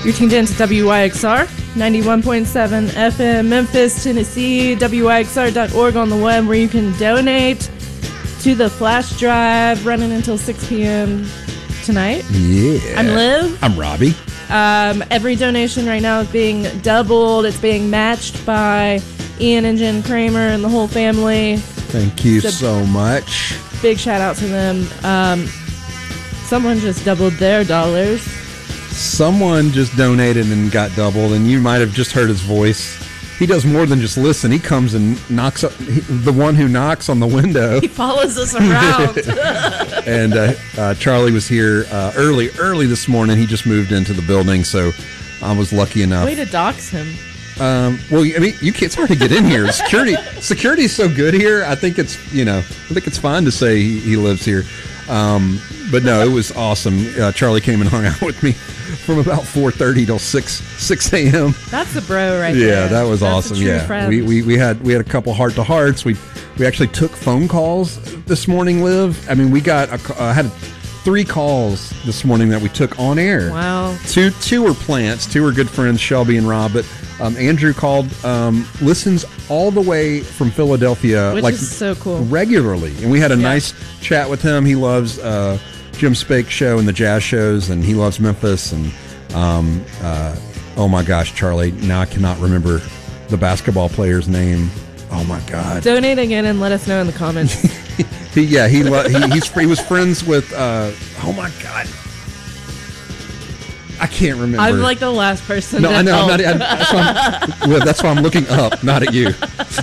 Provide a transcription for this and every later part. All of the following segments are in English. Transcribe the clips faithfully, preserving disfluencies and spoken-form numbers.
You're tuned in to W Y X R, ninety-one point seven F M, Memphis, Tennessee, W Y X R dot org on the web, where you can donate to the flash drive running until six p.m. tonight. Yeah. I'm Liv. I'm Robbie. Um, every donation right now is being doubled. It's being matched by Ian and Jen Kramer and the whole family. Thank you so, so much. Big shout out to them. Um, someone just doubled their dollars. Someone just donated and got doubled, and you might have just heard his voice. He does more than just listen. He comes and knocks up, he, the one who knocks on the window. He follows us around. And uh, uh, Charlie was here uh, early, early this morning. He just moved into the building, so I was lucky enough. Way to dox him. Um, well, I mean, you can't, it's hard to get in here. Security, security is so good here. I think it's, you know, I think it's fine to say he, he lives here. Um, but no, it was awesome. Uh, Charlie came and hung out with me from about four thirty till six a.m. That's a bro right yeah, there. Yeah, that was That's awesome. A true yeah, friend. we, we we had we had a couple heart to hearts. We we actually took phone calls this morning. Liv, I mean, we got a, uh, had three calls this morning that we took on air. Wow. Two two were plants. Two were good friends, Shelby and Rob. But um, Andrew called, um, listens all the way from Philadelphia, which like is so cool, regularly, and we had a yeah. nice chat with him. He loves uh, Jim Spake show and the jazz shows, and he loves Memphis. And um, uh, oh my gosh, Charlie! Now I cannot remember the basketball player's name. Oh my God! Donate again and let us know in the comments. he, yeah, he, lo- he he's he was friends with. Uh, oh my God! I can't remember. I'm like the last person. No, to I know. help. I'm not, I, that's, why I'm, well, that's why I'm looking up, not at you.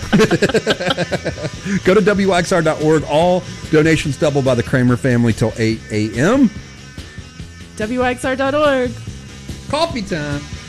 Go to W Y X R dot org. All donations double by the Kramer family till eight a.m. W Y X R dot org. Coffee time.